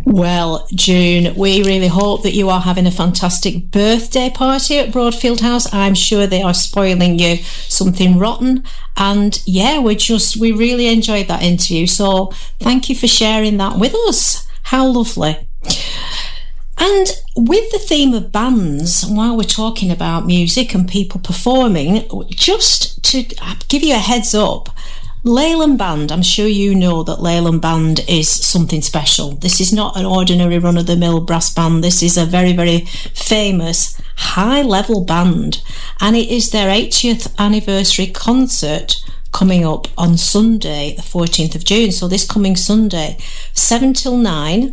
Well, June, we really hope that you are having a fantastic birthday party at Broadfield House. I'm sure they are spoiling you something rotten. And yeah, we really enjoyed that interview. So thank you for sharing that with us. How lovely. And with the theme of bands, while we're talking about music and people performing, just to give you a heads up, Leyland Band, I'm sure you know that Leyland Band is something special. This is not an ordinary run-of-the-mill brass band. This is a very, very famous high-level band, and it is their 80th anniversary concert coming up on Sunday, the 14th of June. So this coming Sunday, 7 till 9.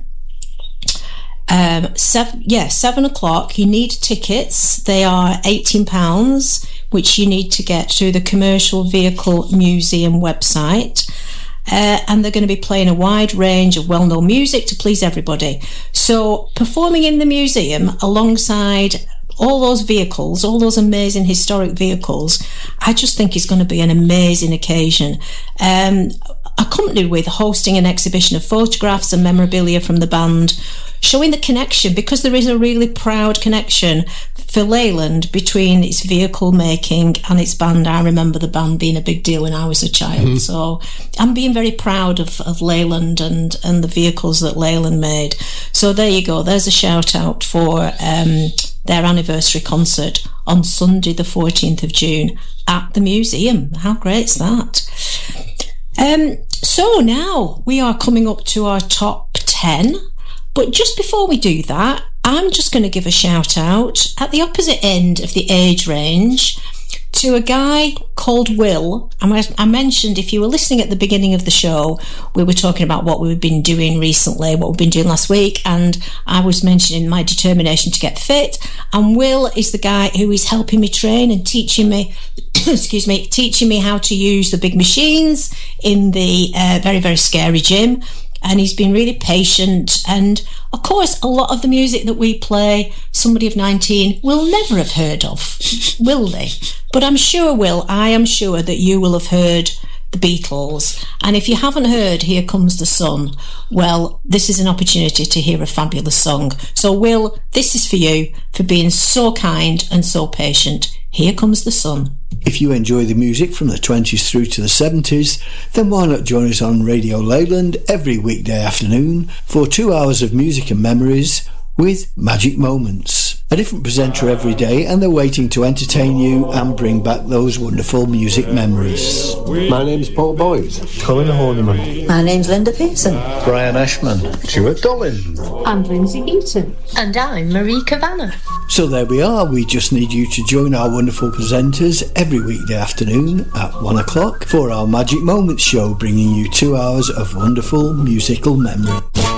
7 o'clock. You need tickets. They are £18, which you need to get through the Commercial Vehicle Museum website. And they're going to be playing a wide range of well-known music to please everybody. So performing in the museum alongside all those vehicles, all those amazing historic vehicles, I just think it's going to be an amazing occasion. Accompanied with hosting an exhibition of photographs and memorabilia from the band, showing the connection, because there is a really proud connection for Leyland between its vehicle making and its band. I remember the band being a big deal when I was a child. So I'm being very proud of Leyland and the vehicles that Leyland made. So there you go. There's a shout out for their anniversary concert on Sunday the 14th of June at the museum. How great's that? So now we are coming up to our top 10. But just before we do that, I'm just going to give a shout out at the opposite end of the age range to a guy called Will. I mentioned, if you were listening at the beginning of the show, we were talking about what we've been doing recently, what we've been doing last week, and I was mentioning my determination to get fit. And Will is the guy who is helping me train and teaching me teaching me how to use the big machines in the very, very scary gym. And he's been really patient. And of course, a lot of the music that we play, somebody of 19 will never have heard of, will they? But I am sure that you will have heard the Beatles. And if you haven't heard Here Comes the Sun, well, this is an opportunity to hear a fabulous song. So Will, this is for you, for being so kind and so patient. Here Comes the Sun. If you enjoy the music from the 20s through to the 70s, then why not join us on Radio Leyland every weekday afternoon for 2 hours of music and memories with Magic Moments. A different presenter every day, and they're waiting to entertain you and bring back those wonderful music memories. My name's Paul Boyd. Colin Horniman. My name's Linda Pearson. Brian Ashman. Stuart Dollin. And Lindsay Eaton. And I'm Marie Kavanagh. So there we are. We just need you to join our wonderful presenters every weekday afternoon at 1 o'clock for our Magic Moments show, bringing you 2 hours of wonderful musical memory.